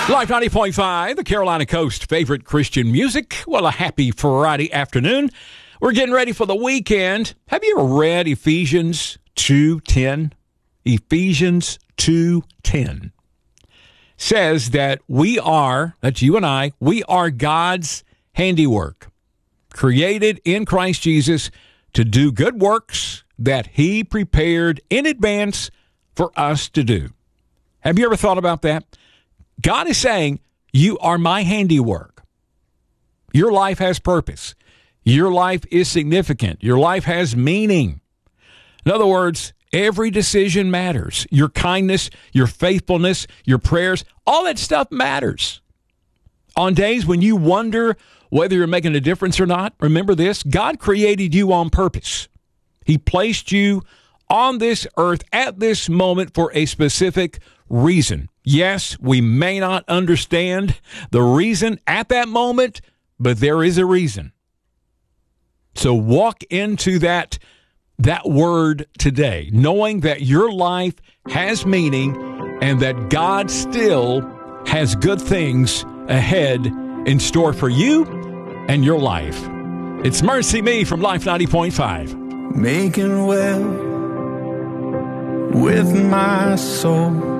Life 90.5, the Carolina Coast favorite Christian music. Well, a happy Friday afternoon. We're getting ready for the weekend. Have you ever read Ephesians 2:10? Ephesians 2:10 says that we are, that's you and I, we are God's handiwork, created in Christ Jesus to do good works that He prepared in advance for us to do. Have you ever thought about that? God is saying, you are my handiwork. Your life has purpose. Your life is significant. Your life has meaning. In other words, every decision matters. Your kindness, your faithfulness, your prayers, all that stuff matters. On days when you wonder whether you're making a difference or not, remember this: God created you on purpose. He placed you on this earth at this moment for a specific reason. Yes, we may not understand the reason at that moment, but there is a reason. So walk into that word today, knowing that your life has meaning and that God still has good things ahead in store for you and your life. It's Mercy Me from Life 90.5. Making well with my soul.